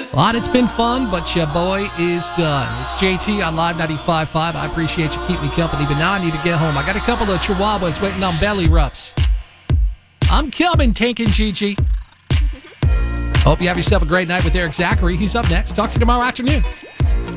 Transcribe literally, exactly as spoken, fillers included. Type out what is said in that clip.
Lot, it's been fun, but your boy is done. It's J T on Live ninety-five point five. I appreciate you keeping me company, but now I need to get home. I got a couple of chihuahuas waiting on belly rubs. I'm coming, Tank and Gigi. Hope you have yourself a great night with Eric Zachary. He's up next. Talk to you tomorrow afternoon.